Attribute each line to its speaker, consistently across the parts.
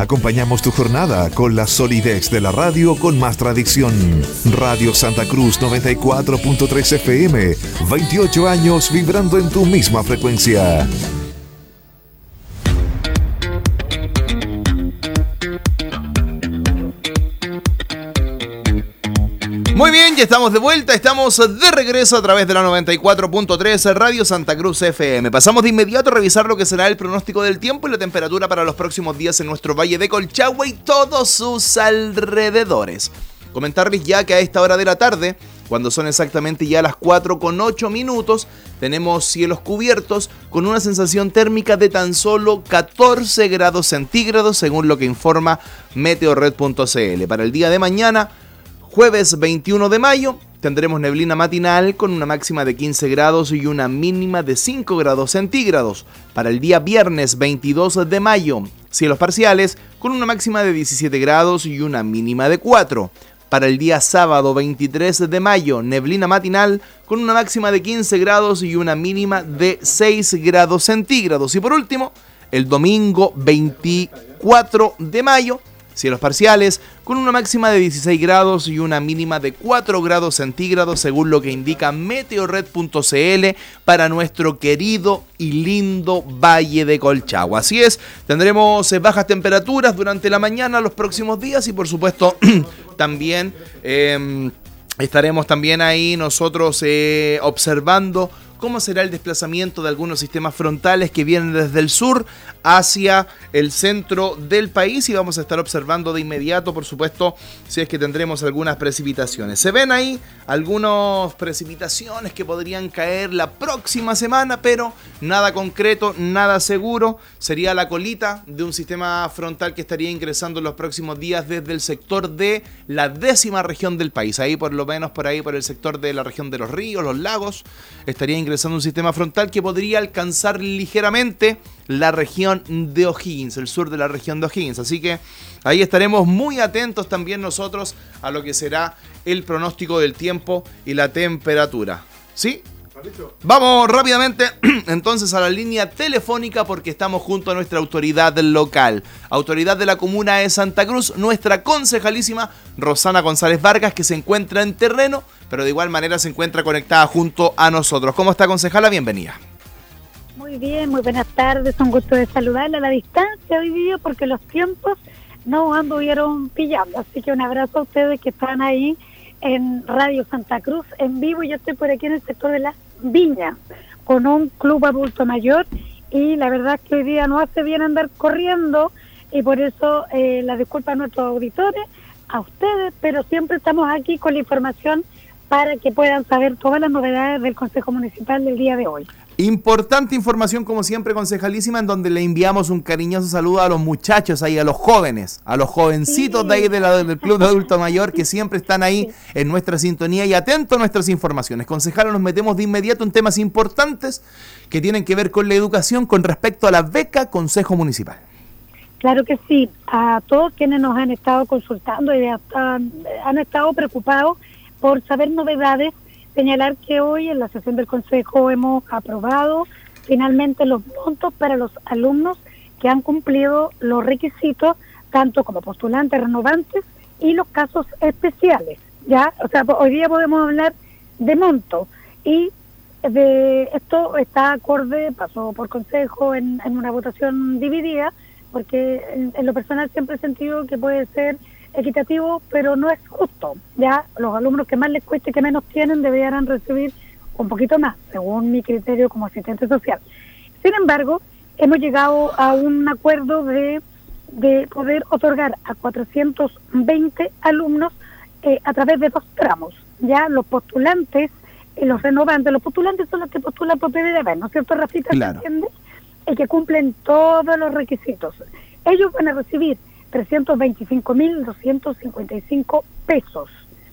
Speaker 1: Acompañamos tu jornada con la solidez de la radio con más tradición. Radio Santa Cruz 94.3 FM, 28 años vibrando en tu misma frecuencia.
Speaker 2: Muy bien, ya estamos de vuelta, estamos de regreso a través de la 94.3 Radio Santa Cruz FM. Pasamos de inmediato a revisar lo que será el pronóstico del tiempo y la temperatura para los próximos días en nuestro Valle de Colchagua y todos sus alrededores. Comentarles ya que a esta hora de la tarde, cuando son exactamente ya las 4:08, tenemos cielos cubiertos con una sensación térmica de tan solo 14 grados centígrados, según lo que informa meteorred.cl. Para el día de mañana, jueves 21 de mayo, tendremos neblina matinal con una máxima de 15 grados y una mínima de 5 grados centígrados. Para el día viernes 22 de mayo, cielos parciales con una máxima de 17 grados y una mínima de 4. Para el día sábado 23 de mayo, neblina matinal con una máxima de 15 grados y una mínima de 6 grados centígrados. Y por último, el domingo 24 de mayo, cielos parciales con una máxima de 16 grados y una mínima de 4 grados centígrados, según lo que indica meteorred.cl para nuestro querido y lindo Valle de Colchagua. Así es, tendremos bajas temperaturas durante la mañana los próximos días y por supuesto también estaremos también ahí nosotros observando cómo será el desplazamiento de algunos sistemas frontales que vienen desde el sur hacia el centro del país y vamos a estar observando de inmediato, por supuesto, si es que tendremos algunas precipitaciones. Se ven ahí algunas precipitaciones que podrían caer la próxima semana, pero nada concreto, nada seguro. Sería la colita de un sistema frontal que estaría ingresando en los próximos días desde el sector de la 10ª región del país. Ahí por lo menos por ahí, por el sector de la región de los ríos, los lagos, estaría ingresando un sistema frontal que podría alcanzar ligeramente la región de O'Higgins, el sur de la región de O'Higgins. Así que ahí estaremos muy atentos también nosotros a lo que será el pronóstico del tiempo y la temperatura. ¿Sí? Vamos rápidamente entonces a la línea telefónica porque estamos junto a nuestra autoridad local, autoridad de la comuna de Santa Cruz, nuestra concejalísima Rosana González Vargas, que se encuentra en terreno, pero de igual manera se encuentra conectada junto a nosotros. ¿Cómo está, concejala? Bienvenida.
Speaker 3: Muy bien, muy buenas tardes, un gusto de saludarle a la distancia hoy día porque los tiempos no anduvieron pillando, así que un abrazo a ustedes que están ahí en Radio Santa Cruz en vivo. Yo estoy por aquí en el sector de las Viñas con un club adulto mayor y la verdad es que hoy día no hace bien andar corriendo y por eso la disculpa a nuestros auditores, a ustedes, pero siempre estamos aquí con la información para que puedan saber todas las novedades del Consejo Municipal del día de hoy.
Speaker 2: Importante información como siempre, concejalísima, en donde le enviamos un cariñoso saludo a los muchachos ahí, a los jóvenes, a los jovencitos sí, de ahí del Club de Adulto Mayor que siempre están ahí sí, en nuestra sintonía y atentos a nuestras informaciones. Concejala, nos metemos de inmediato en temas importantes que tienen que ver con la educación con respecto a la beca Consejo Municipal.
Speaker 3: Claro que sí, a todos quienes nos han estado consultando y han estado preocupados por saber novedades. Señalar que hoy en la sesión del Consejo hemos aprobado finalmente los montos para los alumnos que han cumplido los requisitos, tanto como postulantes renovantes y los casos especiales. Ya, o sea, hoy día podemos hablar de monto y de esto está acorde, pasó por Consejo en una votación dividida, porque en lo personal siempre he sentido que puede ser equitativo, pero no es justo. Ya los alumnos que más les cueste y que menos tienen deberían recibir un poquito más, según mi criterio como asistente social. Sin embargo, hemos llegado a un acuerdo de poder otorgar a 420 alumnos a través de 2 tramos. Ya los postulantes y los renovantes, los postulantes son los que postulan por PDD, ¿no es cierto, Rafita?
Speaker 2: Claro.
Speaker 3: ¿Se entiende? Y que cumplen todos los requisitos. Ellos van a recibir 325.255 pesos.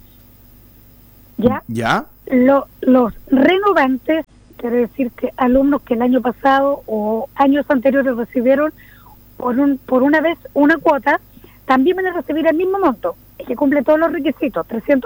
Speaker 3: ¿Ya?
Speaker 2: ¿Ya?
Speaker 3: Los renovantes, quiere decir que alumnos que el año pasado o años anteriores recibieron por una vez una cuota, también van a recibir el mismo monto, y que cumple todos los requisitos,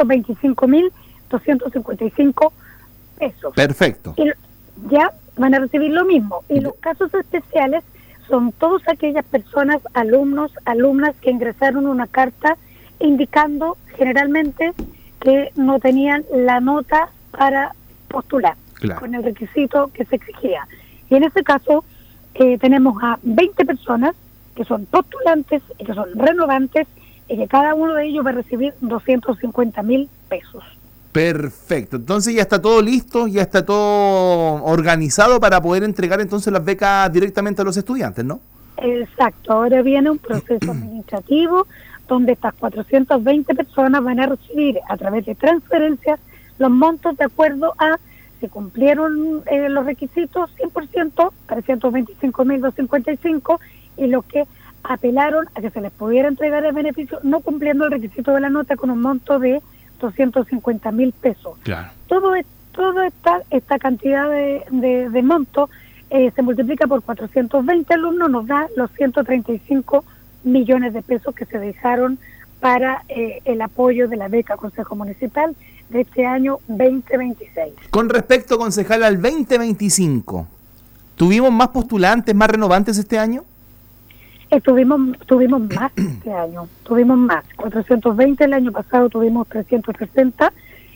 Speaker 3: 325.255 pesos.
Speaker 2: Perfecto.
Speaker 3: Y ya van a recibir lo mismo. Y los casos especiales son todas aquellas personas, alumnos, alumnas que ingresaron una carta indicando generalmente que no tenían la nota para postular,
Speaker 2: Claro.
Speaker 3: con el requisito que se exigía. Y en este caso tenemos a 20 personas que son postulantes y que son renovantes, y que cada uno de ellos va a recibir 250.000 pesos.
Speaker 2: Perfecto, entonces ya está todo listo, ya está todo organizado para poder entregar entonces las becas directamente a los estudiantes, ¿no?
Speaker 3: Exacto, ahora viene un proceso administrativo donde estas 420 personas van a recibir a través de transferencias los montos de acuerdo a si cumplieron los requisitos 100%, 325.255, y los que apelaron a que se les pudiera entregar el beneficio no cumpliendo el requisito de la nota con un monto de 250.000 pesos.
Speaker 2: Claro.
Speaker 3: Toda esta cantidad de monto se multiplica por 420 alumnos, nos da los 135 millones de pesos que se dejaron para el apoyo de la beca Consejo Municipal de este año 2026.
Speaker 2: Con respecto, concejal, al 2025, ¿tuvimos más postulantes, más renovantes este año?
Speaker 3: Tuvimos más este año, tuvimos más, 420 el año pasado, tuvimos 360,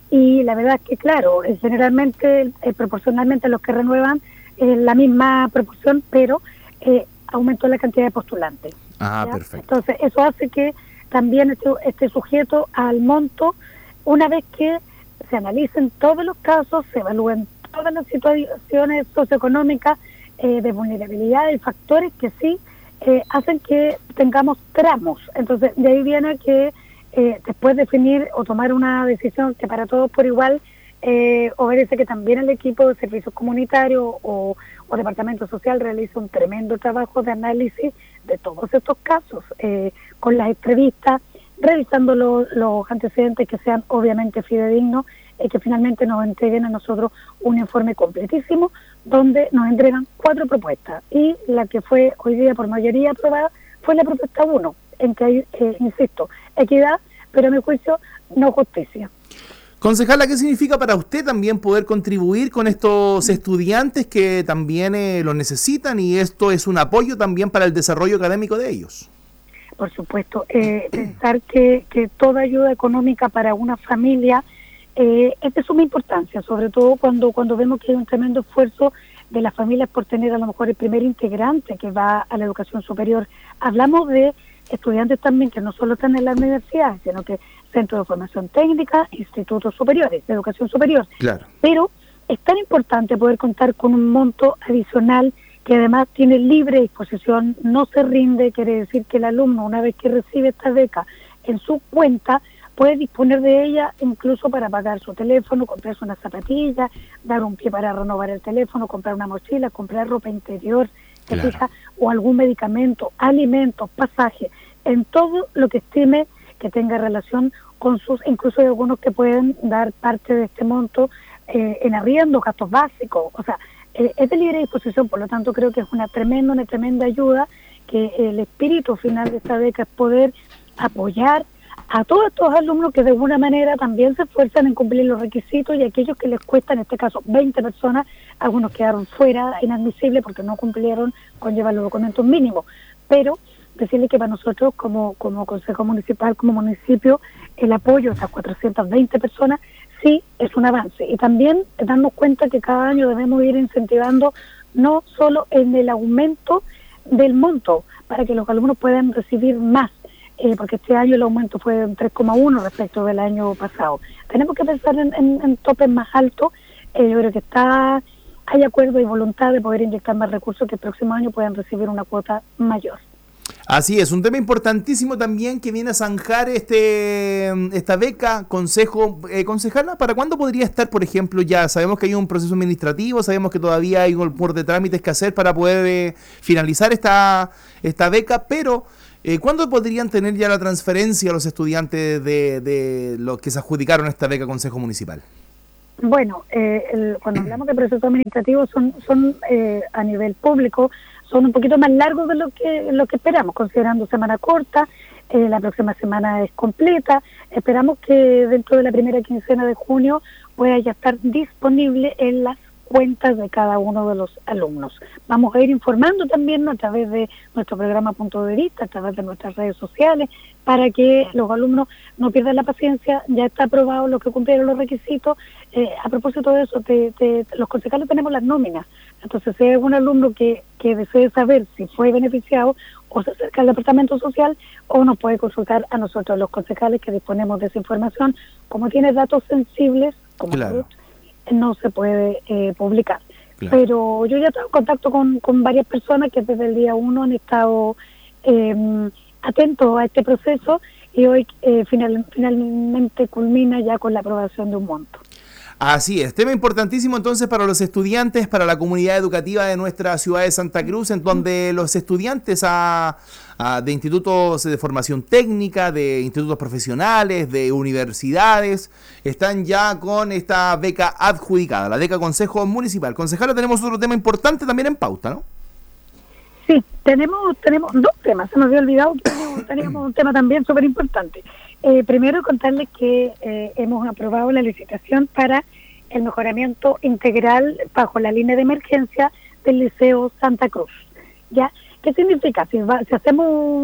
Speaker 3: y la verdad es que claro, generalmente, proporcionalmente los que renuevan la misma proporción, pero aumentó la cantidad de postulantes.
Speaker 2: Ah,
Speaker 3: ¿ya?
Speaker 2: perfecto.
Speaker 3: Entonces eso hace que también esté sujeto al monto, una vez que se analicen todos los casos, se evalúen todas las situaciones socioeconómicas de vulnerabilidad y factores que sí hacen que tengamos tramos. Entonces, de ahí viene que después definir o tomar una decisión que para todos por igual obedece que también el equipo de servicios comunitarios o departamento social realiza un tremendo trabajo de análisis de todos estos casos, con las entrevistas, revisando los antecedentes que sean obviamente fidedignos, que finalmente nos entreguen a nosotros un informe completísimo donde nos entregan 4 propuestas, y la que fue hoy día por mayoría aprobada fue la propuesta 1, en que hay, insisto, equidad, pero a mi juicio no justicia.
Speaker 2: Concejala, ¿qué significa para usted también poder contribuir con estos estudiantes que también lo necesitan, y esto es un apoyo también para el desarrollo académico de ellos?
Speaker 3: Por supuesto, pensar que toda ayuda económica para una familia es de suma importancia, sobre todo cuando vemos que hay un tremendo esfuerzo de las familias por tener a lo mejor el primer integrante que va a la educación superior. Hablamos de estudiantes también que no solo están en la universidad, sino que centros de formación técnica, institutos superiores, de educación superior.
Speaker 2: Claro.
Speaker 3: Pero es tan importante poder contar con un monto adicional que además tiene libre disposición, no se rinde, quiere decir que el alumno, una vez que recibe esta beca en su cuenta, puede disponer de ella incluso para pagar su teléfono, comprarse una zapatilla, dar un pie para renovar el teléfono, comprar una mochila, comprar ropa interior,
Speaker 2: Claro.
Speaker 3: fija, o algún medicamento, alimentos, pasaje, en todo lo que estime que tenga relación con sus, incluso hay algunos que pueden dar parte de este monto en arriendo, gastos básicos, o sea, es de libre disposición. Por lo tanto creo que es una tremenda ayuda, que el espíritu final de esta beca es poder apoyar a todos estos alumnos que de alguna manera también se esfuerzan en cumplir los requisitos, y aquellos que les cuesta, en este caso 20 personas, algunos quedaron fuera, inadmisibles porque no cumplieron con llevar los documentos mínimos, pero decirle que para nosotros como Consejo Municipal, como municipio, el apoyo a estas 420 personas sí es un avance, y también darnos cuenta que cada año debemos ir incentivando no solo en el aumento del monto para que los alumnos puedan recibir más, porque este año el aumento fue en 3,1 respecto del año pasado. Tenemos que pensar en topes más altos. Yo creo que hay acuerdo y voluntad de poder inyectar más recursos que el próximo año puedan recibir una cuota mayor.
Speaker 2: Así es, un tema importantísimo también que viene a zanjar esta beca, concejala. ¿Para cuándo podría estar, por ejemplo? Ya sabemos que hay un proceso administrativo, sabemos que todavía hay un por de trámites que hacer para poder finalizar esta beca, pero ¿cuándo podrían tener ya la transferencia a los estudiantes de los que se adjudicaron esta beca Consejo Municipal?
Speaker 3: Bueno, cuando hablamos de procesos administrativos son a nivel público, son un poquito más largos de lo que esperamos, considerando semana corta. La próxima semana es completa. Esperamos que dentro de la primera quincena de junio pueda ya estar disponible en las cuentas de cada uno de los alumnos. Vamos a ir informando también a través de nuestro programa Punto de Vista, a través de nuestras redes sociales, para que los alumnos no pierdan la paciencia. Ya está aprobado los que cumplieron los requisitos. A propósito de eso, los concejales tenemos las nóminas. Entonces, si hay algún alumno que desee saber si fue beneficiado, o se acerca al departamento social o nos puede consultar a nosotros, los concejales, que disponemos de esa información. Como tiene datos sensibles, como
Speaker 2: claro,
Speaker 3: no se puede publicar.
Speaker 2: claro.
Speaker 3: Pero yo ya he estado en contacto con varias personas que desde el día 1 han estado atentos a este proceso, y hoy finalmente culmina ya con la aprobación de un monto.
Speaker 2: Así es, tema importantísimo entonces para los estudiantes, para la comunidad educativa de nuestra ciudad de Santa Cruz, en donde los estudiantes de institutos de formación técnica, de institutos profesionales, de universidades, están ya con esta beca adjudicada, la beca Consejo Municipal. Concejala, tenemos otro tema importante también en pauta, ¿no?
Speaker 3: Sí, tenemos dos temas. Se nos había olvidado que teníamos un tema también súper importante. Primero, contarles que hemos aprobado la licitación para el mejoramiento integral bajo la línea de emergencia del Liceo Santa Cruz. ¿Ya? ¿Qué significa? Si hacemos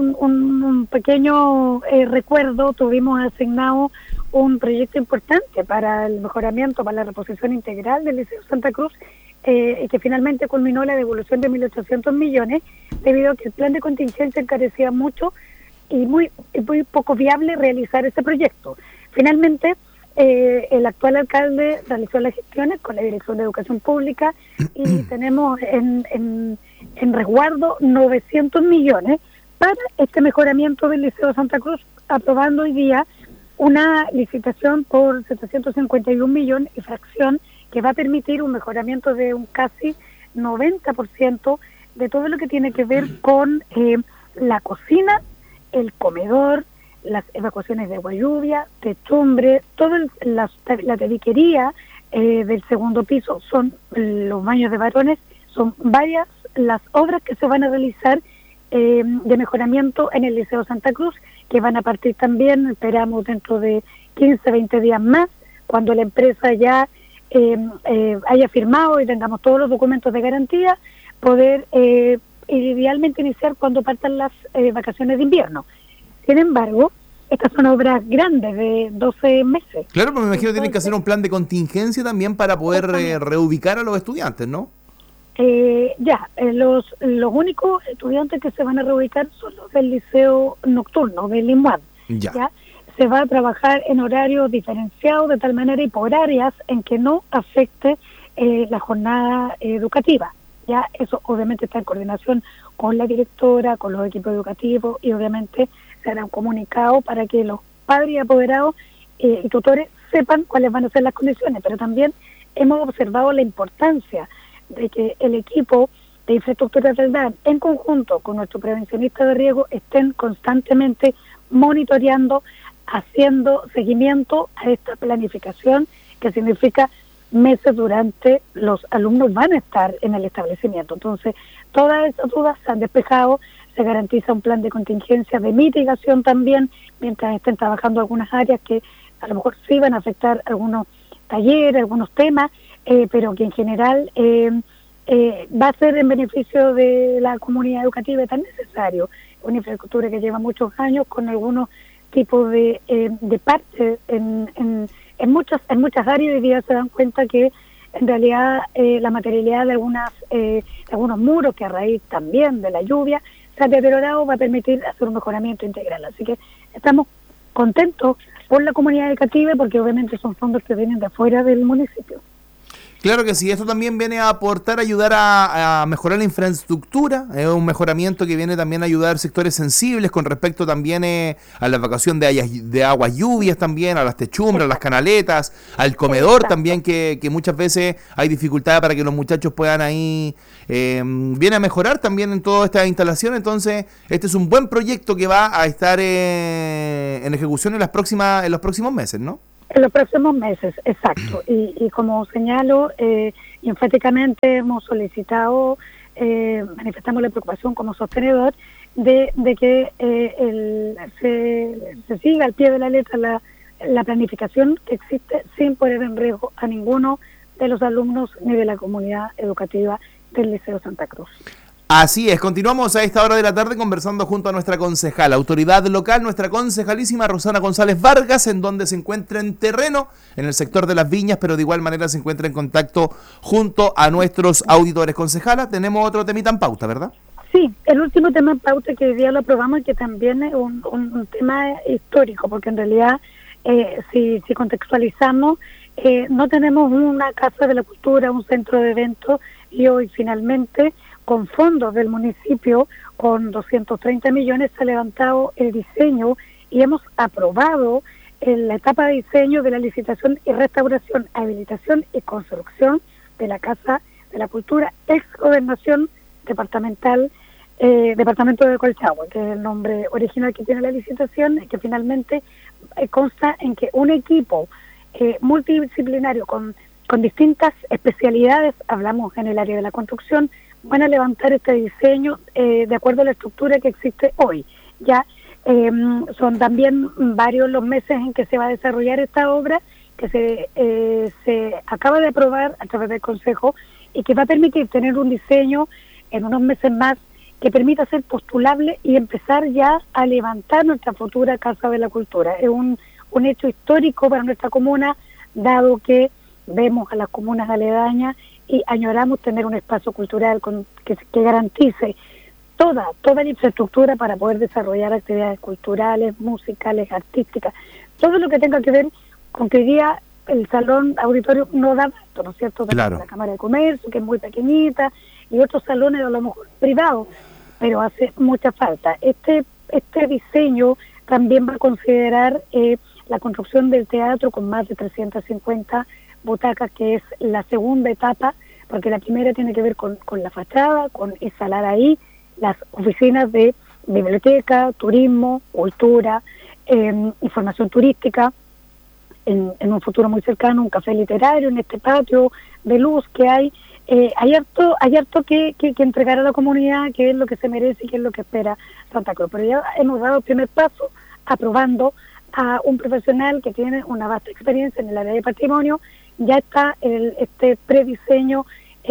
Speaker 3: un pequeño recuerdo, tuvimos asignado un proyecto importante para el mejoramiento, para la reposición integral del Liceo Santa Cruz, que finalmente culminó la devolución de 1.800 millones, debido a que el plan de contingencia encarecía mucho y muy poco viable realizar ese proyecto. Finalmente, el actual alcalde realizó las gestiones con la Dirección de Educación Pública y tenemos en resguardo 900 millones para este mejoramiento del Liceo Santa Cruz, aprobando hoy día una licitación por 751 millones y fracción, que va a permitir un mejoramiento de un casi 90% de todo lo que tiene que ver con la cocina, el comedor, las evacuaciones de agua lluvia, techumbre, la tabiquería del segundo piso, son los baños de varones. Son varias las obras que se van a realizar de mejoramiento en el Liceo Santa Cruz, que van a partir también, esperamos, dentro de 15, 20 días más, cuando la empresa ya haya firmado y tengamos todos los documentos de garantía, poder idealmente iniciar cuando partan las vacaciones de invierno. Sin embargo, estas son obras grandes de 12 meses.
Speaker 2: Claro, pero me imagino que tienen que hacer un plan de contingencia también para poder reubicar a los estudiantes, ¿no?
Speaker 3: Los únicos estudiantes que se van a reubicar son los del liceo nocturno, del IMUAD. ¿Ya? Se va a trabajar en horarios diferenciados, de tal manera y por áreas en que no afecte la jornada educativa. Ya eso obviamente está en coordinación con la directora, con los equipos educativos, y obviamente se hará un comunicado para que los padres y apoderados y tutores sepan cuáles van a ser las condiciones. Pero también hemos observado la importancia de que el equipo de infraestructura del DAN, en conjunto con nuestro prevencionista de riesgo, estén constantemente monitoreando, haciendo seguimiento a esta planificación, que significa meses durante los alumnos van a estar en el establecimiento. Entonces, todas esas dudas se han despejado, se garantiza un plan de contingencia, de mitigación también, mientras estén trabajando algunas áreas que a lo mejor sí van a afectar algunos talleres, algunos temas, pero que en general va a ser en beneficio de la comunidad educativa. Es tan necesario una infraestructura que lleva muchos años, con algunos tipos de parches en muchas áreas. Hoy día se dan cuenta que en realidad la materialidad de algunos muros, que a raíz también de la lluvia se ha deteriorado, va a permitir hacer un mejoramiento integral. Así que estamos contentos por la comunidad educativa, porque obviamente son fondos que vienen de afuera del municipio.
Speaker 2: Claro que sí, esto también viene a aportar, ayudar a mejorar la infraestructura, es un mejoramiento que viene también a ayudar sectores sensibles con respecto también a la evacuación de aguas lluvias también, a las techumbres, a las canaletas, al comedor. Exacto. También que muchas veces hay dificultad para que los muchachos puedan ahí, viene a mejorar también en toda esta instalación. Entonces este es un buen proyecto que va a estar en ejecución en los próximos meses, ¿no?
Speaker 3: En los próximos meses, exacto. Y como señalo, enfáticamente hemos solicitado, manifestamos la preocupación como sostenedor de que se siga al pie de la letra la planificación que existe, sin poner en riesgo a ninguno de los alumnos ni de la comunidad educativa del Liceo Santa Cruz.
Speaker 2: Así es, continuamos a esta hora de la tarde conversando junto a nuestra concejala, autoridad local, nuestra concejalísima Rosana González Vargas, en donde se encuentra en terreno, en el sector de Las Viñas, pero de igual manera se encuentra en contacto junto a nuestros auditores. Concejala, tenemos otro temita en pauta, ¿verdad?
Speaker 3: Sí, el último tema en pauta que hoy día lo aprobamos y que también es un tema histórico, porque en realidad, si contextualizamos, no tenemos una casa de la cultura, un centro de eventos, y hoy finalmente, con fondos del municipio, con 230 millones, se ha levantado el diseño y hemos aprobado en la etapa de diseño de la licitación y restauración, habilitación y construcción de la Casa de la Cultura, ex gobernación departamental, Departamento de Colchagua, que es el nombre original que tiene la licitación, que finalmente consta en que un equipo multidisciplinario con distintas especialidades, hablamos en el área de la construcción, van a levantar este diseño de acuerdo a la estructura que existe hoy. Ya son también varios los meses en que se va a desarrollar esta obra, que se acaba de aprobar a través del Consejo y que va a permitir tener un diseño en unos meses más que permita ser postulable y empezar ya a levantar nuestra futura Casa de la Cultura. Es un hecho histórico para nuestra comuna, dado que vemos a las comunas aledañas y añoramos tener un espacio cultural que garantice toda la infraestructura para poder desarrollar actividades culturales, musicales, artísticas, todo lo que tenga que ver con que hoy día el salón auditorio no da abasto, ¿no es cierto?
Speaker 2: Claro.
Speaker 3: La Cámara de Comercio, que es muy pequeñita, y otros salones a lo mejor privados, pero hace mucha falta. Este diseño también va a considerar la construcción del teatro con más de 350 butacas, que es la segunda etapa, porque la primera tiene que ver con la fachada, con instalar ahí las oficinas de biblioteca, turismo, cultura, información turística, en un futuro muy cercano, un café literario en este patio de luz que hay. Hay harto que entregar a la comunidad, que es lo que se merece y que es lo que espera Santa Cruz. Pero ya hemos dado el primer paso aprobando a un profesional que tiene una vasta experiencia en el área de patrimonio. Ya está este prediseño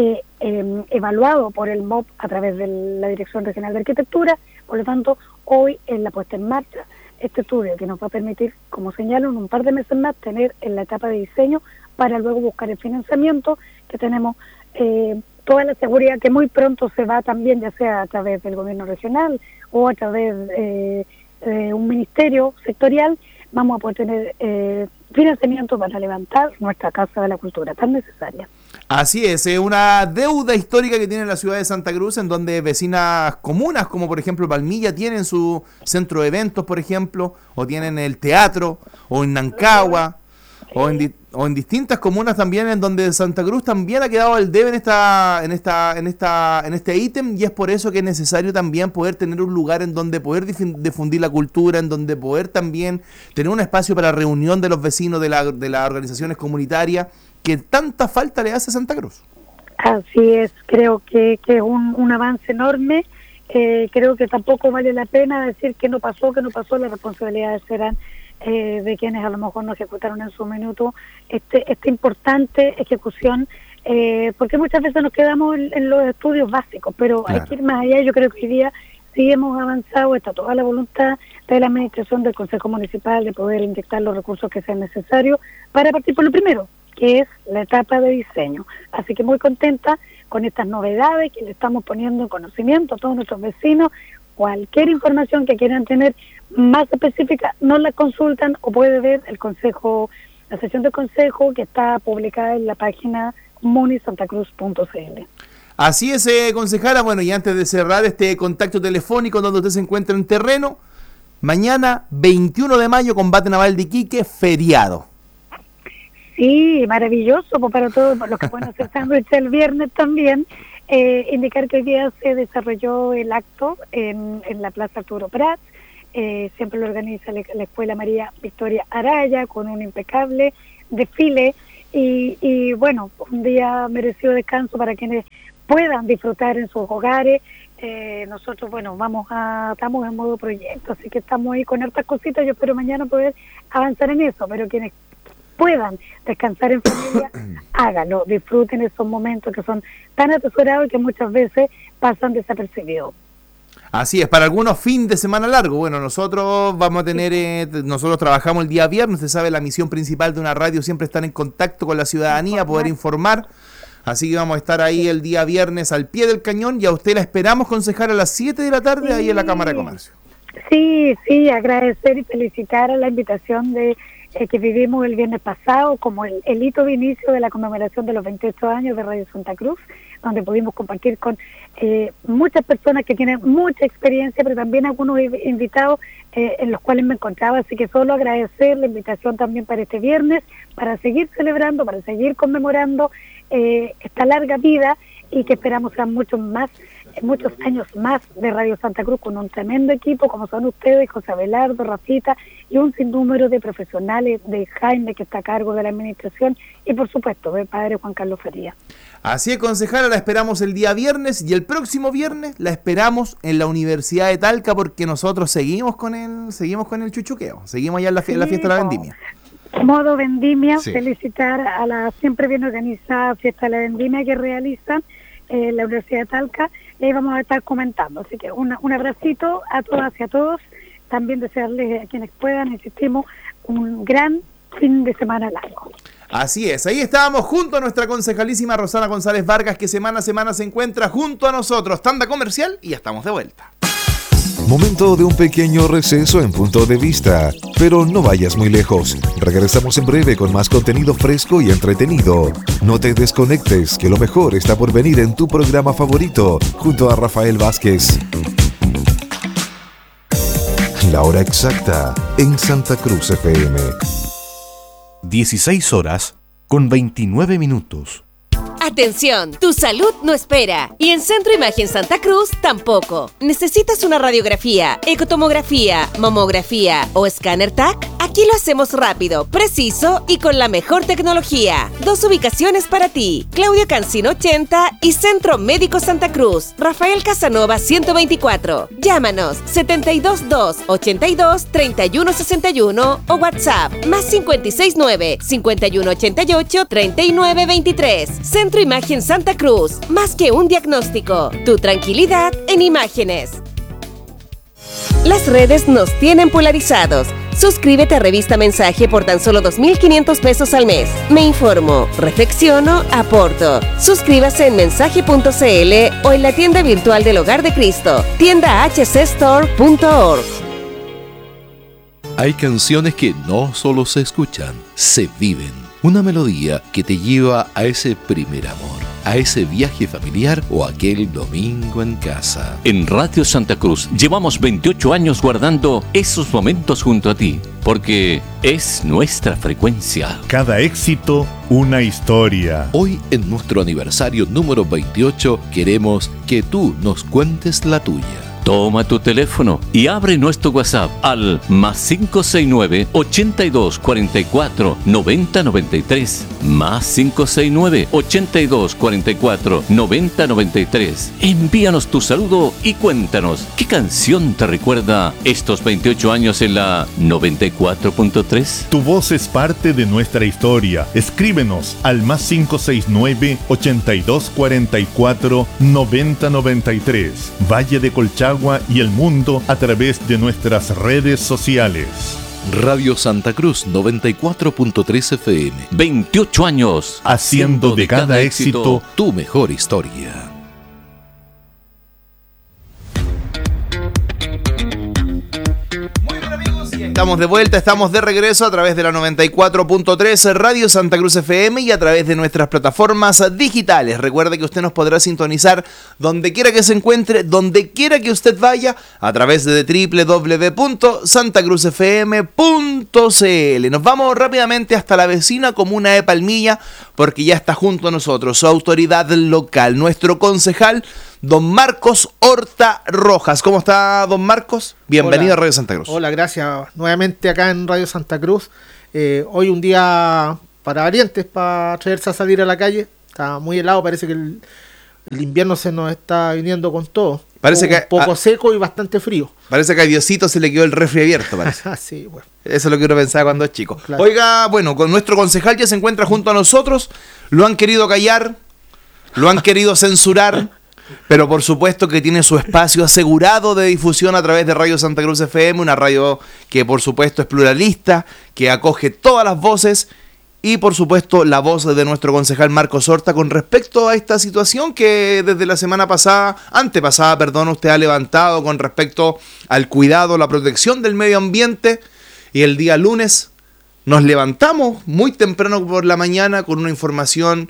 Speaker 3: evaluado por el MOP a través de la Dirección Regional de Arquitectura. Por lo tanto, hoy en la puesta en marcha este estudio que nos va a permitir, como señalo, en un par de meses más tener en la etapa de diseño para luego buscar el financiamiento, que tenemos toda la seguridad que muy pronto se va también, ya sea a través del gobierno regional o a través de un ministerio sectorial, vamos a poder tener financiamiento para levantar nuestra Casa de la Cultura tan necesaria.
Speaker 2: Así es una deuda histórica que tiene la ciudad de Santa Cruz, en donde vecinas comunas, como por ejemplo Palmilla, tienen su centro de eventos, por ejemplo, o tienen el teatro, o en Nancagua, o en distintas comunas también, en donde Santa Cruz también ha quedado al debe en este ítem, y es por eso que es necesario también poder tener un lugar en donde poder difundir la cultura, en donde poder también tener un espacio para reunión de los vecinos de las organizaciones comunitarias, que tanta falta le hace a Santa Cruz.
Speaker 3: Así es, creo que es un avance enorme. Creo que tampoco vale la pena decir que no pasó, las responsabilidades serán de quienes a lo mejor no ejecutaron en su minuto esta importante ejecución, porque muchas veces nos quedamos en los estudios básicos, pero claro, hay que ir más allá. Yo creo que hoy día sí hemos avanzado, está toda la voluntad de la administración del Consejo Municipal de poder inyectar los recursos que sean necesarios para partir por lo primero, que es la etapa de diseño. Así que muy contenta con estas novedades que le estamos poniendo en conocimiento a todos nuestros vecinos. Cualquier información que quieran tener más específica, nos la consultan o puede ver el consejo, la sesión del consejo que está publicada en la página munisantacruz.cl.
Speaker 2: Así es, concejala. Bueno, y antes de cerrar este contacto telefónico donde usted se encuentra en terreno, mañana 21 de mayo, combate naval de Iquique, feriado.
Speaker 3: Sí, maravilloso, pues para todos los que pueden hacer sándwich el viernes también. Indicar que hoy día se desarrolló el acto en la Plaza Arturo Prat. Siempre lo organiza la Escuela María Victoria Araya con un impecable desfile y bueno, un día merecido descanso para quienes puedan disfrutar en sus hogares. Nosotros, bueno, estamos en modo proyecto, así que estamos ahí con hartas cositas. Yo espero mañana poder avanzar en eso, pero quienes puedan descansar en familia, háganlo, disfruten esos momentos que son tan atesorados y que muchas veces pasan desapercibidos.
Speaker 2: Así es, para algunos fin de semana largo. Bueno, nosotros vamos a tener, nosotros trabajamos el día viernes, usted sabe, la misión principal de una radio siempre estar en contacto con la ciudadanía, poder informar. Así que vamos a estar ahí el día viernes al pie del cañón y a usted la esperamos, concejal, a las 7 de la tarde ahí en la Cámara de Comercio.
Speaker 3: Sí, agradecer y felicitar a la invitación de que vivimos el viernes pasado como el hito de inicio de la conmemoración de los 28 años de Radio Santa Cruz, donde pudimos compartir con muchas personas que tienen mucha experiencia, pero también algunos invitados en los cuales me encontraba, así que solo agradecer la invitación también para este viernes, para seguir celebrando, para seguir conmemorando esta larga vida y que esperamos sean muchos años más de Radio Santa Cruz con un tremendo equipo como son ustedes, José Abelardo, Rafita y un sinnúmero de profesionales, de Jaime que está a cargo de la administración y por supuesto del padre Juan Carlos Faría.
Speaker 2: Así es, concejala, la esperamos el día viernes y el próximo viernes la esperamos en la Universidad de Talca porque nosotros seguimos con el chuchuqueo, seguimos allá en la fiesta de la vendimia.
Speaker 3: Modo vendimia, sí. Felicitar a la siempre bien organizada fiesta de la vendimia que realizan la Universidad de Talca, y ahí vamos a estar comentando, así que un abracito a todas y a todos, también desearles a quienes puedan, insistimos, un gran fin de semana largo.
Speaker 2: Así es, ahí estábamos junto a nuestra concejalísima Rosana González Vargas, que semana a semana se encuentra junto a nosotros. Tanda comercial y ya estamos de vuelta.
Speaker 1: Momento de un pequeño receso en Punto de Vista, pero no vayas muy lejos. Regresamos en breve con más contenido fresco y entretenido. No te desconectes, que lo mejor está por venir en tu programa favorito, junto a Rafael Vázquez. La hora exacta en Santa Cruz FM.
Speaker 4: 16:29.
Speaker 5: Atención, tu salud no espera y en Centro Imagen Santa Cruz tampoco. ¿Necesitas una radiografía, ecotomografía, mamografía o escáner TAC? Aquí lo hacemos rápido, preciso y con la mejor tecnología. 2 ubicaciones para ti, Claudio Cancino 80 y Centro Médico Santa Cruz, Rafael Casanova 124. Llámanos 722-82-3161 o WhatsApp más 569-5188-3923. Centro Imagen Santa Cruz, más que un diagnóstico, tu tranquilidad en imágenes. Las redes nos tienen polarizados. Suscríbete a Revista Mensaje por tan solo 2.500 pesos al mes. Me informo, reflexiono, aporto. Suscríbase en mensaje.cl o en la tienda virtual del Hogar de Cristo, tiendahcstore.org.
Speaker 4: Hay canciones que no solo se escuchan, se viven. Una melodía que te lleva a ese primer amor, a ese viaje familiar o aquel domingo en casa.
Speaker 6: En Radio Santa Cruz llevamos 28 años guardando esos momentos junto a ti, porque es nuestra frecuencia.
Speaker 7: Cada éxito, una historia.
Speaker 4: Hoy, en nuestro aniversario número 28, queremos que tú nos cuentes la tuya.
Speaker 6: Toma tu teléfono y abre nuestro WhatsApp al más 569-8244-9093. Más 569-8244-9093. Envíanos tu saludo y cuéntanos qué canción te recuerda estos 28 años en la 94.3.
Speaker 7: Tu voz es parte de nuestra historia. Escríbenos al más 569-8244-9093. Valle de Colchagua y el mundo a través de nuestras redes sociales.
Speaker 4: Radio Santa Cruz 94.3 FM.
Speaker 6: 28 años
Speaker 7: haciendo de cada éxito
Speaker 4: tu mejor historia.
Speaker 2: Estamos de vuelta, estamos de regreso a través de la 94.3 Radio Santa Cruz FM y a través de nuestras plataformas digitales. Recuerde que usted nos podrá sintonizar donde quiera que se encuentre, donde quiera que usted vaya, a través de www.santacruzfm.cl. Nos vamos rápidamente hasta la vecina comuna de Palmilla, porque ya está junto a nosotros su autoridad local, nuestro concejal, don Marcos Horta Rojas. ¿Cómo está, don Marcos? Bienvenido. Hola. A Radio Santa Cruz.
Speaker 8: Hola, gracias. Nuevamente acá en Radio Santa Cruz. Hoy un día para valientes, para atreverse a salir a la calle. Está muy helado, parece que el invierno se nos está viniendo con todo.
Speaker 2: Parece que
Speaker 8: un poco seco y bastante frío.
Speaker 2: Parece que a Diosito se le quedó el refri abierto, parece.
Speaker 8: Sí, bueno.
Speaker 2: Eso es lo que uno pensaba cuando es chico.
Speaker 8: Claro.
Speaker 2: Oiga, bueno, con nuestro concejal ya se encuentra junto a nosotros. Lo han querido callar, lo han querido censurar, pero por supuesto que tiene su espacio asegurado de difusión a través de Radio Santa Cruz FM, una radio que por supuesto es pluralista, que acoge todas las voces. Y por supuesto la voz de nuestro concejal Marcos Horta con respecto a esta situación que desde la antepasada, usted ha levantado con respecto al cuidado, la protección del medio ambiente. Y el día lunes nos levantamos muy temprano por la mañana con una información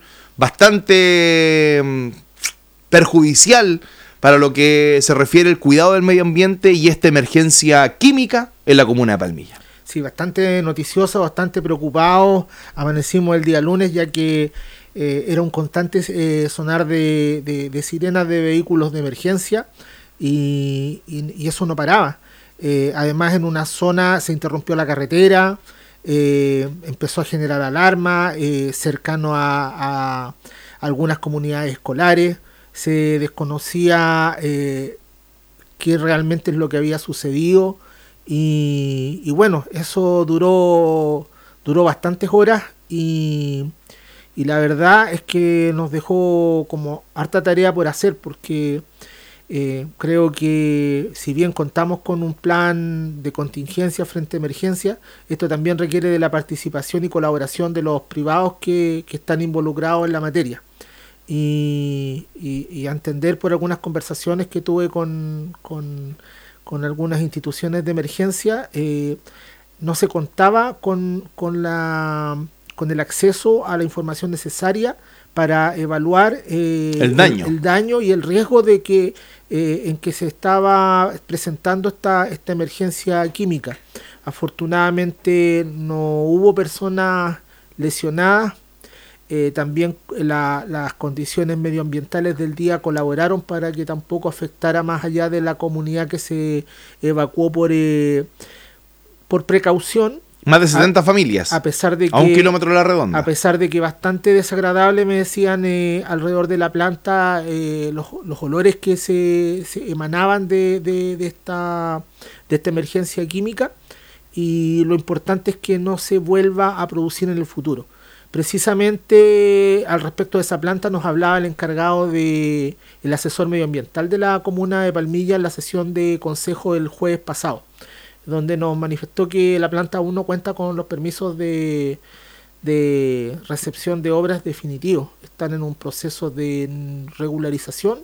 Speaker 2: bastante perjudicial para lo que se refiere al cuidado del medio ambiente y esta emergencia química en la comuna de Palmilla.
Speaker 8: Sí, bastante noticioso, bastante preocupado. Amanecimos el día lunes ya que era un constante sonar de sirenas de vehículos de emergencia y eso no paraba. Además, en una zona se interrumpió la carretera, empezó a generar alarma cercano a algunas comunidades escolares. Se desconocía qué realmente es lo que había sucedido. Y bueno, eso duró bastantes horas y la verdad es que nos dejó como harta tarea por hacer, porque creo que si bien contamos con un plan de contingencia frente a emergencia, esto también requiere de la participación y colaboración de los privados que están involucrados en la materia. Y a entender por algunas conversaciones que tuve con algunas instituciones de emergencia, no se contaba con el acceso a la información necesaria para evaluar el daño y el riesgo de que en que se estaba presentando esta emergencia química. Afortunadamente no hubo personas lesionadas. También las condiciones medioambientales del día colaboraron para que tampoco afectara más allá de la comunidad que se evacuó por precaución.
Speaker 2: Más de 70 familias,
Speaker 8: a pesar de que,
Speaker 2: a 1 kilómetro de la redonda.
Speaker 8: A pesar de que bastante desagradable, me decían, alrededor de la planta, los olores que se emanaban de esta emergencia química, y lo importante es que no se vuelva a producir en el futuro. Precisamente al respecto de esa planta nos hablaba el encargado el asesor medioambiental de la comuna de Palmilla en la sesión de consejo del jueves pasado, donde nos manifestó que la planta aún no cuenta con los permisos de recepción de obras definitivos. Están en un proceso de regularización,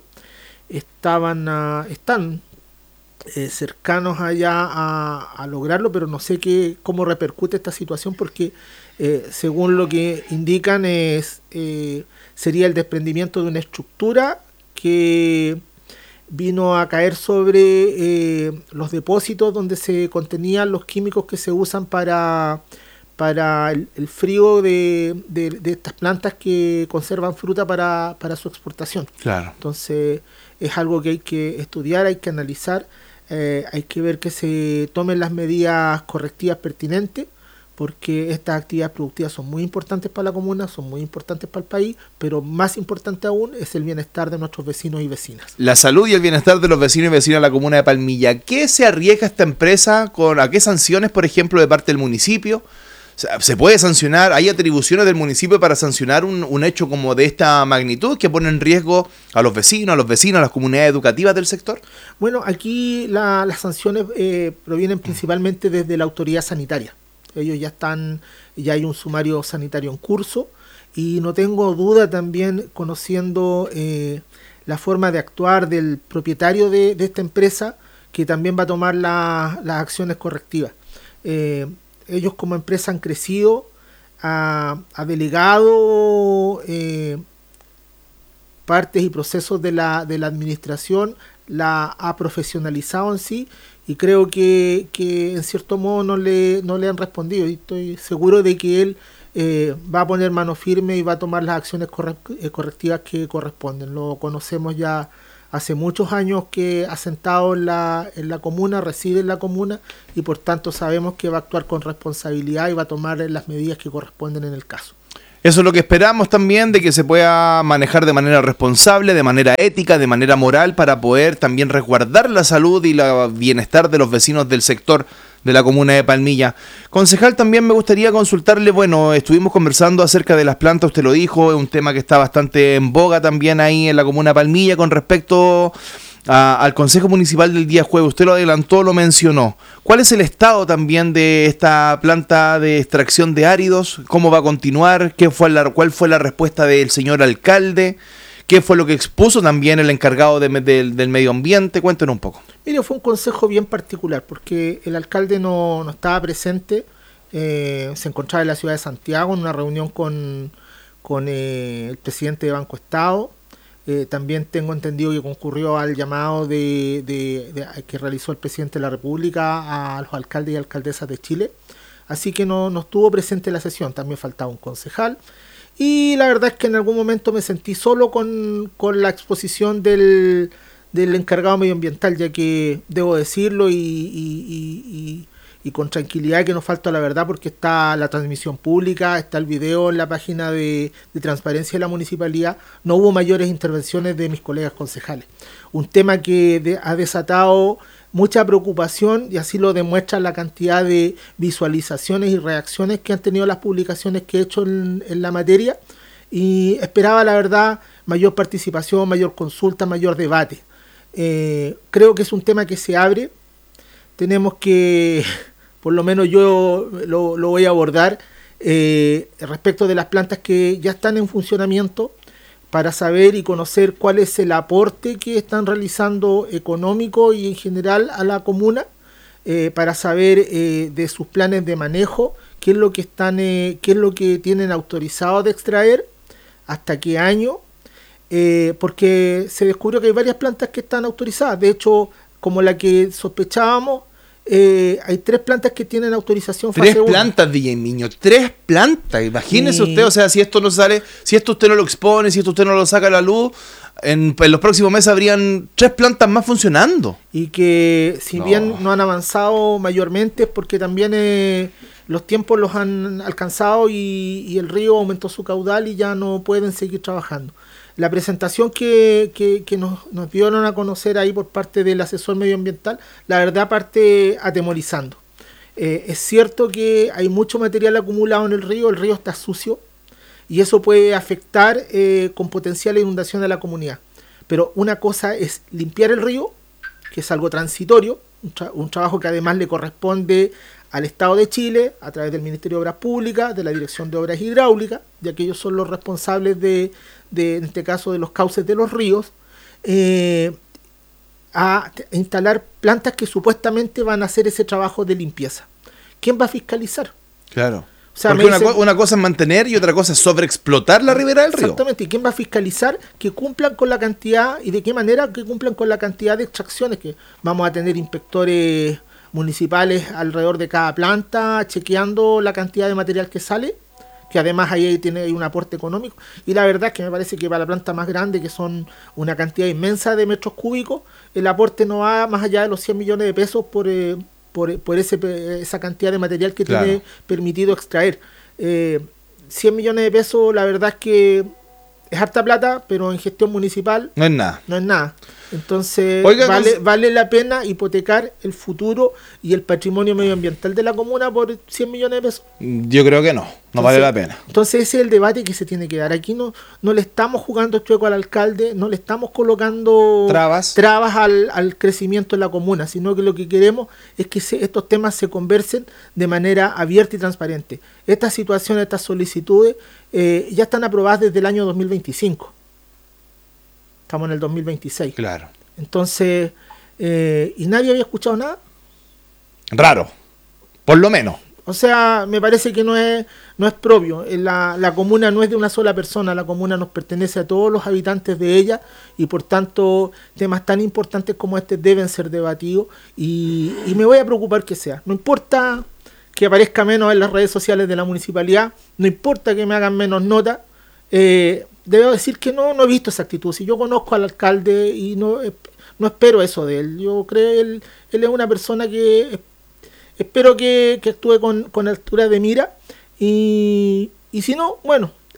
Speaker 8: están cercanos allá a lograrlo, pero no sé cómo repercute esta situación, porque según lo que indican sería el desprendimiento de una estructura que vino a caer sobre los depósitos donde se contenían los químicos que se usan para el frío de estas plantas que conservan fruta para su exportación.
Speaker 2: Claro.
Speaker 8: Entonces es algo que hay que estudiar, hay que analizar, hay que ver que se tomen las medidas correctivas pertinentes, porque estas actividades productivas son muy importantes para la comuna, son muy importantes para el país, pero más importante aún es el bienestar de nuestros vecinos y vecinas.
Speaker 2: La salud y el bienestar de los vecinos y vecinas de la comuna de Palmilla. ¿Qué se arriesga esta empresa a qué sanciones, por ejemplo, de parte del municipio? ¿Se puede sancionar? ¿Hay atribuciones del municipio para sancionar un hecho como de esta magnitud que pone en riesgo a los vecinos, a las comunidades educativas del sector?
Speaker 8: Bueno, aquí las sanciones provienen principalmente desde la autoridad sanitaria. Ellos ya hay un sumario sanitario en curso, y no tengo duda también, conociendo la forma de actuar del propietario de esta empresa, que también va a tomar las acciones correctivas. Ellos como empresa han crecido, ha delegado partes y procesos de la administración, la ha profesionalizado en sí, y creo que en cierto modo no le han respondido, y estoy seguro de que él va a poner mano firme y va a tomar las acciones correctivas que corresponden. Lo conocemos ya hace muchos años, que ha asentado en la comuna, reside en la comuna, y por tanto sabemos que va a actuar con responsabilidad y va a tomar las medidas que corresponden en el caso.
Speaker 2: Eso es lo que esperamos también, de que se pueda manejar de manera responsable, de manera ética, de manera moral, para poder también resguardar la salud y el bienestar de los vecinos del sector de la comuna de Palmilla. Concejal, también me gustaría consultarle, bueno, estuvimos conversando acerca de las plantas, usted lo dijo, es un tema que está bastante en boga también ahí en la comuna de Palmilla con respecto al Consejo Municipal del día jueves. Usted lo adelantó, lo mencionó. ¿Cuál es el estado también de esta planta de extracción de áridos? ¿Cómo va a continuar? ¿Cuál fue la respuesta del señor alcalde? ¿Qué fue lo que expuso también el encargado del medio ambiente? Cuéntenos un poco.
Speaker 8: Mire, fue un consejo bien particular porque el alcalde no estaba presente, se encontraba en la ciudad de Santiago en una reunión con el presidente de Banco Estado. También tengo entendido que concurrió al llamado que realizó el presidente de la República a los alcaldes y alcaldesas de Chile. Así que no estuvo presente en la sesión, también faltaba un concejal. Y la verdad es que en algún momento me sentí solo con la exposición del encargado medioambiental, ya que debo decirlo y con tranquilidad que no falta la verdad, porque está la transmisión pública, está el video en la página de transparencia de la municipalidad. No hubo mayores intervenciones de mis colegas concejales. Un tema que ha desatado mucha preocupación, y así lo demuestra la cantidad de visualizaciones y reacciones que han tenido las publicaciones que he hecho en la materia, y esperaba la verdad mayor participación, mayor consulta, mayor debate. Creo que es un tema que se abre. Tenemos que, por lo menos yo lo voy a abordar respecto de las plantas que ya están en funcionamiento, para saber y conocer cuál es el aporte que están realizando económico y en general a la comuna, para saber de sus planes de manejo, qué es lo que tienen autorizado de extraer, hasta qué año, porque se descubrió que hay varias plantas que están autorizadas. De hecho, como la que sospechábamos, hay 3 plantas que tienen autorización fase 1.
Speaker 2: 3 plantas, DJ Miño, 3 plantas. Imagínese usted, o sea, si esto no sale, si esto usted no lo expone, si esto usted no lo saca a la luz, en los próximos meses habrían 3 plantas más funcionando.
Speaker 8: Y que si bien no han avanzado mayormente, es porque también los tiempos los han alcanzado y el río aumentó su caudal y ya no pueden seguir trabajando. La presentación que nos dieron a conocer ahí por parte del asesor medioambiental, la verdad parte atemorizando. Es cierto que hay mucho material acumulado en el río está sucio y eso puede afectar con potencial inundación a la comunidad. Pero una cosa es limpiar el río, que es algo transitorio, un trabajo que además le corresponde al Estado de Chile a través del Ministerio de Obras Públicas, de la Dirección de Obras Hidráulicas, ya que ellos son los responsables en este caso de los cauces de los ríos, a instalar plantas que supuestamente van a hacer ese trabajo de limpieza. ¿Quién va a fiscalizar?
Speaker 2: Claro.
Speaker 8: O sea,
Speaker 2: porque una cosa es mantener y otra cosa es sobreexplotar la ribera del río.
Speaker 8: Exactamente. ¿Y quién va a fiscalizar que cumplan con la cantidad y de qué manera que cumplan con la cantidad de extracciones? Que vamos a tener inspectores municipales alrededor de cada planta chequeando la cantidad de material que sale, que además ahí tiene un aporte económico. Y la verdad es que me parece que para la planta más grande, que son una cantidad inmensa de metros cúbicos, el aporte no va más allá de los 100 millones de pesos por esa cantidad de material que tiene permitido extraer. 100 millones de pesos, la verdad es que es harta plata, pero en gestión municipal
Speaker 2: no es nada.
Speaker 8: No es nada. Entonces,
Speaker 2: Oiga,
Speaker 8: vale la pena hipotecar el futuro y el patrimonio medioambiental de la comuna por 100 millones de pesos.
Speaker 2: Yo creo que no vale la pena.
Speaker 8: Entonces ese es el debate que se tiene que dar. Aquí no le estamos jugando chueco al alcalde, no le estamos colocando trabas al crecimiento de la comuna, sino que lo que queremos es que estos temas se conversen de manera abierta y transparente. Estas situaciones, estas solicitudes ya están aprobadas desde el año 2025. Estamos en el 2026.
Speaker 2: Claro.
Speaker 8: Entonces, ¿y nadie había escuchado nada?
Speaker 2: Raro, por lo menos.
Speaker 8: O sea, me parece que no es propio. La comuna no es de una sola persona, la comuna nos pertenece a todos los habitantes de ella y por tanto temas tan importantes como este deben ser debatidos y me voy a preocupar que sea. No importa que aparezca menos en las redes sociales de la municipalidad, no importa que me hagan menos nota. Debo decir que no he visto esa actitud. Si yo conozco al alcalde y no espero eso de él. Yo creo que él es una persona que espero que actúe con altura de mira y si no, bueno,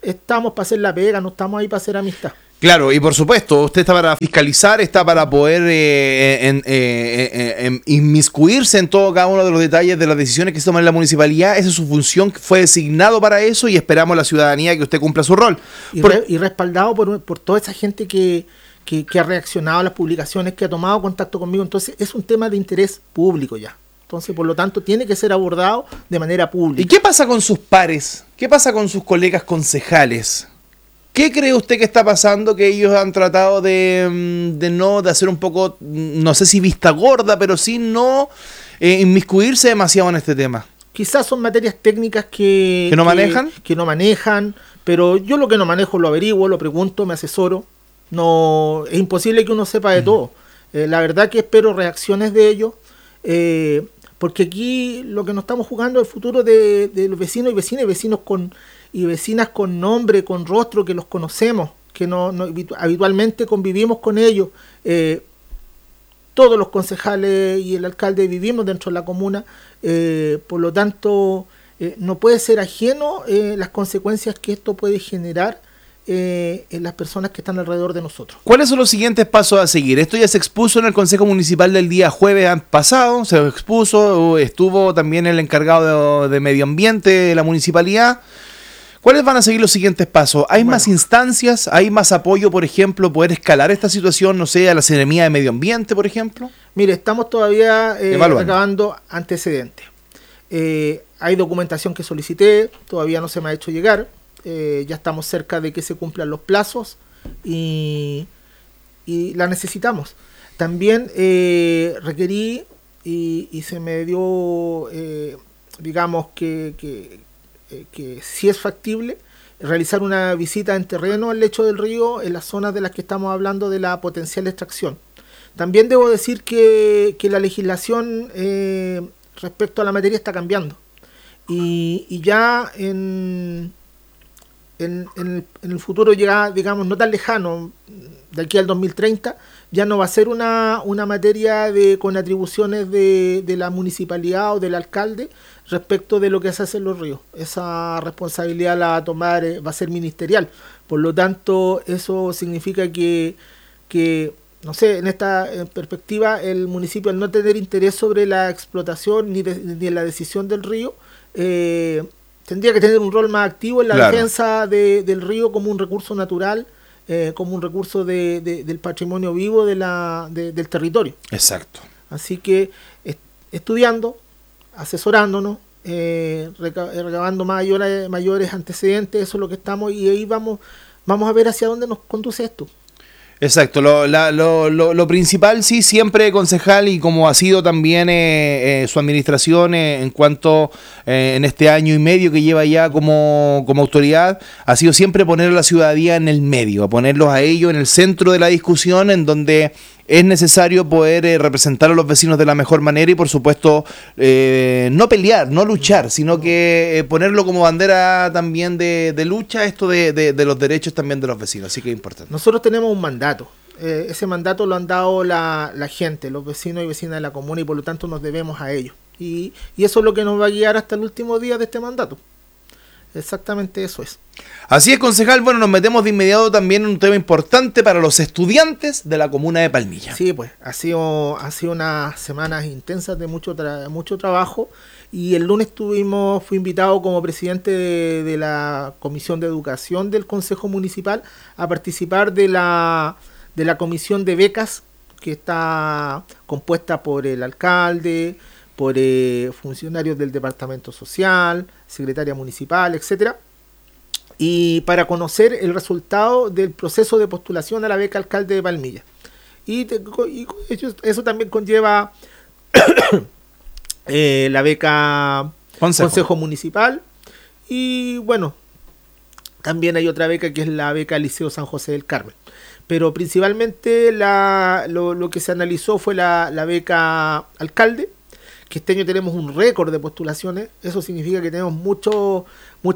Speaker 8: estamos para hacer la pega, no estamos ahí para hacer amistad.
Speaker 2: Claro, y por supuesto, usted está para fiscalizar, está para poder inmiscuirse en todo cada uno de los detalles de las decisiones que se toman en la municipalidad. Esa es su función, fue designado para eso y esperamos la ciudadanía que usted cumpla su rol.
Speaker 8: Y respaldado por toda esa gente que ha reaccionado a las publicaciones, que ha tomado contacto conmigo. Entonces es un tema de interés público ya. Entonces, por lo tanto, tiene que ser abordado de manera pública.
Speaker 2: ¿Y qué pasa con sus pares? ¿Qué pasa con sus colegas concejales? ¿Qué cree usted que está pasando? Que ellos han tratado de hacer un poco, no sé si vista gorda, pero sí no inmiscuirse demasiado en este tema.
Speaker 8: Quizás son materias técnicas que
Speaker 2: no manejan.
Speaker 8: Que no manejan, pero yo lo que no manejo lo averiguo, lo pregunto, me asesoro. No, es imposible que uno sepa de todo. La verdad que espero reacciones de ellos, porque aquí lo que nos estamos jugando es el futuro de los vecinos y vecinos y vecinas con nombre, con rostro, que los conocemos, que no habitualmente convivimos con ellos. Todos los concejales y el alcalde vivimos dentro de la comuna, por lo tanto no puede ser ajeno las consecuencias que esto puede generar en las personas que están alrededor de nosotros.
Speaker 2: ¿Cuáles son los siguientes pasos a seguir? Esto ya se expuso en el Consejo Municipal del día jueves pasado, se expuso, estuvo también el encargado de Medio Ambiente de la municipalidad. ¿Cuáles van a seguir los siguientes pasos? ¿Hay más instancias? ¿Hay más apoyo, por ejemplo, poder escalar esta situación, no sé, a la Seremía de Medio Ambiente, por ejemplo?
Speaker 8: Mire, estamos todavía recabando antecedentes. Hay documentación que solicité, todavía no se me ha hecho llegar. Ya estamos cerca de que se cumplan los plazos y la necesitamos. También requerí y se me dio, digamos que si es factible realizar una visita en terreno al lecho del río en las zonas de las que estamos hablando de la potencial extracción. También debo decir que la legislación respecto a la materia está cambiando y ya en el futuro llega, digamos, no tan lejano, de aquí al 2030, ya no va a ser una materia con atribuciones de la municipalidad o del alcalde respecto de lo que se hace en los ríos. Esa responsabilidad la va a tomar, va a ser ministerial. Por lo tanto, eso significa que no sé, en esta perspectiva, el municipio, al no tener interés sobre la explotación ni en la decisión del río, tendría que tener un rol más activo en la defensa del río como un recurso natural, como un recurso del patrimonio vivo del territorio.
Speaker 2: Exacto.
Speaker 8: Así que estudiando, asesorándonos, recabando mayores antecedentes, eso es lo que estamos, y ahí vamos a ver hacia dónde nos conduce esto.
Speaker 2: Exacto, lo principal sí, siempre concejal, y como ha sido también su administración en cuanto en este año y medio que lleva ya como autoridad, ha sido siempre poner a la ciudadanía en el medio, a ponerlos a ellos en el centro de la discusión, en donde es necesario poder representar a los vecinos de la mejor manera y, por supuesto, no pelear, no luchar, sino que ponerlo como bandera también de lucha, esto de los derechos también de los vecinos. Así que es importante.
Speaker 8: Nosotros tenemos un mandato. Ese mandato lo han dado la gente, los vecinos y vecinas de la comuna, y por lo tanto nos debemos a ellos. Y eso es lo que nos va a guiar hasta el último día de este mandato. Exactamente eso es.
Speaker 2: Así es, concejal. Bueno, nos metemos de inmediato también en un tema importante para los estudiantes de la comuna de Palmilla.
Speaker 8: Sí, pues ha sido unas semanas intensas de mucho trabajo, y el lunes fui invitado como presidente de la Comisión de Educación del Consejo Municipal a participar de la comisión de becas, que está compuesta por el alcalde, por funcionarios del departamento social, secretaria municipal, etcétera, y para conocer el resultado del proceso de postulación a la beca alcalde de Palmilla. Y eso también conlleva la beca Consejo Municipal, y bueno, también hay otra beca que es la beca Liceo San José del Carmen. Pero principalmente lo que se analizó fue la beca alcalde, que este año tenemos un récord de postulaciones. Eso significa que tenemos muchos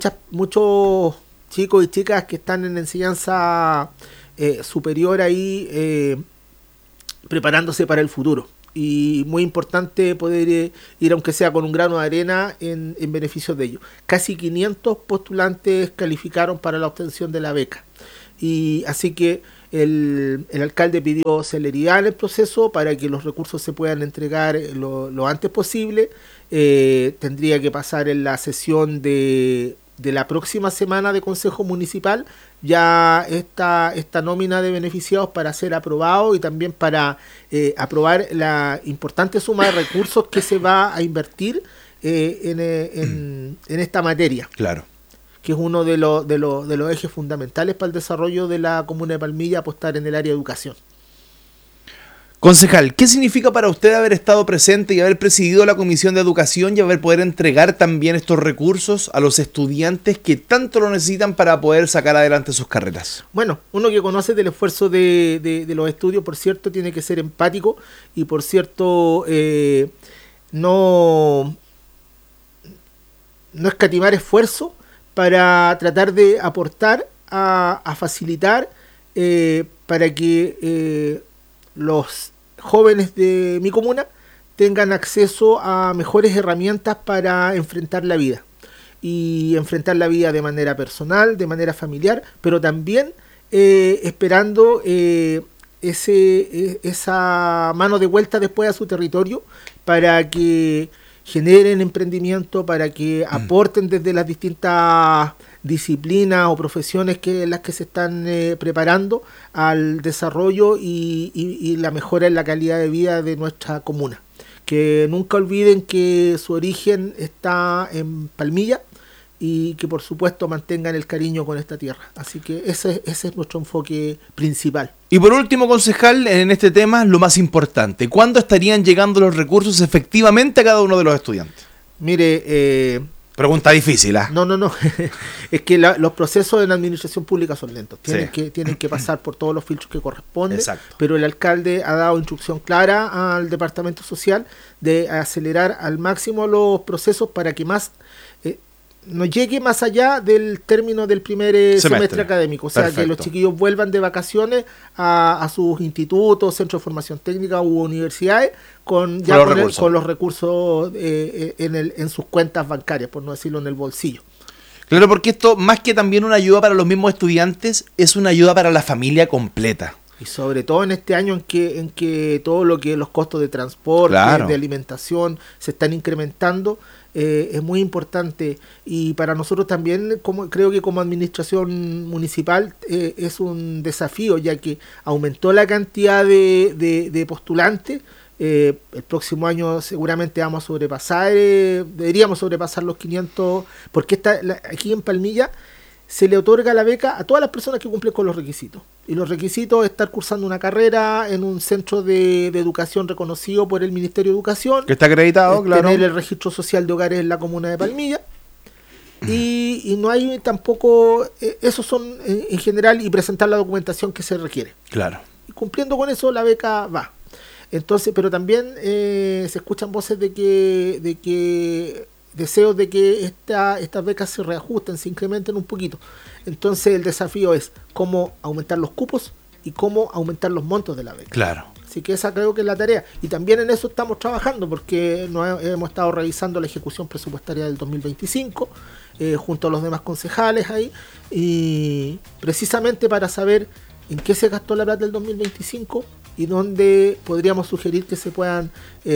Speaker 8: chicos y chicas que están en enseñanza superior ahí, preparándose para el futuro. y muy importante poder ir aunque sea con un grano de arena en beneficio de ellos. Casi 500 postulantes calificaron para la obtención de la beca, y así que el alcalde pidió celeridad en el proceso para que los recursos se puedan entregar lo antes posible. Tendría que pasar en la sesión de la próxima semana de Consejo Municipal ya esta nómina de beneficiados para ser aprobado, y también para aprobar la importante suma de recursos que se va a invertir en esta materia.
Speaker 2: Claro.
Speaker 8: Que es uno de los ejes fundamentales para el desarrollo de la comuna de Palmilla, apostar en el área de educación.
Speaker 2: Concejal, ¿qué significa para usted haber estado presente y haber presidido la Comisión de Educación y haber poder entregar también estos recursos a los estudiantes que tanto lo necesitan para poder sacar adelante sus carreras?
Speaker 8: Bueno, uno que conoce del esfuerzo de los estudios, por cierto, tiene que ser empático y, por cierto, no escatimar esfuerzo para tratar de aportar a facilitar para que los jóvenes de mi comuna tengan acceso a mejores herramientas para enfrentar la vida, y enfrentar la vida de manera personal, de manera familiar, pero también esperando esa mano de vuelta después a su territorio, para que generen emprendimiento, para que aporten desde las distintas disciplinas o profesiones en las que se están preparando al desarrollo y la mejora en la calidad de vida de nuestra comuna. Que nunca olviden que su origen está en Palmilla, y que por supuesto mantengan el cariño con esta tierra. Así que ese es nuestro enfoque principal.
Speaker 2: Y por último, concejal, en este tema, lo más importante, ¿cuándo estarían llegando los recursos efectivamente a cada uno de los estudiantes?
Speaker 8: Mire,
Speaker 2: pregunta difícil, ¿ah?
Speaker 8: No. Es que los procesos en la administración pública son lentos.
Speaker 2: Sí.
Speaker 8: Tienen que pasar por todos los filtros que corresponden.
Speaker 2: Exacto.
Speaker 8: Pero el alcalde ha dado instrucción clara al Departamento Social de acelerar al máximo los procesos para que no llegue más allá del término del primer semestre académico. O sea,
Speaker 2: Perfecto.
Speaker 8: que los chiquillos vuelvan de vacaciones a sus institutos, centros de formación técnica u universidades con los recursos en sus cuentas bancarias, por no decirlo en el bolsillo.
Speaker 2: Claro, porque esto, más que también una ayuda para los mismos estudiantes, es una ayuda para la familia completa.
Speaker 8: Y sobre todo en este año en que todo lo que los costos de transporte,
Speaker 2: claro,
Speaker 8: de alimentación se están incrementando, es muy importante. Y para nosotros también, creo que como administración municipal, es un desafío, ya que aumentó la cantidad de postulantes. El próximo año seguramente vamos a sobrepasar, deberíamos sobrepasar los 500, porque aquí en Palmilla se le otorga la beca a todas las personas que cumplen con los requisitos. Y los requisitos es estar cursando una carrera en un centro de educación reconocido por el Ministerio de Educación.
Speaker 2: Que está acreditado, claro.
Speaker 8: Tener el registro social de hogares en la comuna de Palmilla. Y no hay tampoco, esos son en general, y presentar la documentación que se requiere.
Speaker 2: Claro.
Speaker 8: Y cumpliendo con eso, la beca va. Entonces, pero también se escuchan voces de que deseos de que estas becas se reajusten, se incrementen un poquito. Entonces el desafío es cómo aumentar los cupos y cómo aumentar los montos de la beca.
Speaker 2: Claro.
Speaker 8: Así que esa creo que es la tarea. Y también en eso estamos trabajando, porque hemos estado revisando la ejecución presupuestaria del 2025 junto a los demás concejales ahí, y precisamente para saber en qué se gastó la plata del 2025 y dónde podríamos sugerir que se puedan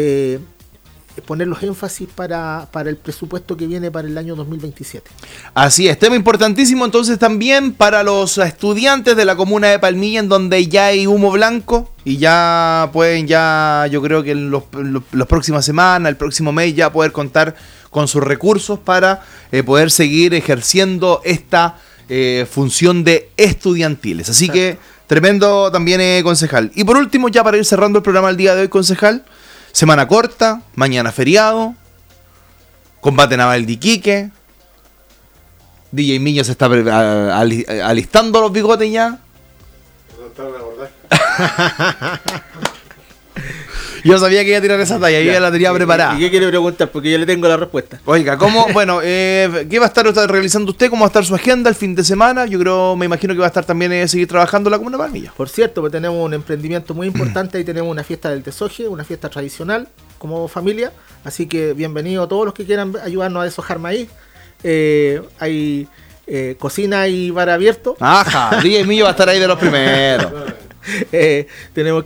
Speaker 8: poner los énfasis para el presupuesto que viene para el año 2027.
Speaker 2: Así es, tema importantísimo entonces también para los estudiantes de la comuna de Palmilla, en donde ya hay humo blanco y ya pueden, yo creo que en las próximas semanas, el próximo mes, ya poder contar con sus recursos para poder seguir ejerciendo esta función de estudiantiles. Así que tremendo también, concejal. Y por último, ya para ir cerrando el programa del día de hoy, concejal, semana corta, mañana feriado, combate naval de Iquique, DJ Miño se está alistando los bigotes ya. Yo sabía que iba a tirar esa talla, yo ya la tenía preparada.
Speaker 8: ¿Y qué quiere preguntar? Porque yo le tengo la respuesta.
Speaker 2: Oiga, ¿cómo? Bueno, ¿qué va a estar realizando usted? ¿Cómo va a estar su agenda el fin de semana? Yo creo, me imagino que va a estar también seguir trabajando en la Comuna de Palmilla.
Speaker 8: Por cierto, pues tenemos un emprendimiento muy importante y tenemos una fiesta del Tesoje, una fiesta tradicional como familia. Así que bienvenidos a todos los que quieran ayudarnos a deshojar maíz. Hay cocina y bar abierto.
Speaker 2: Ajá, DJ Millo va a estar ahí de los primeros.
Speaker 8: Tenemos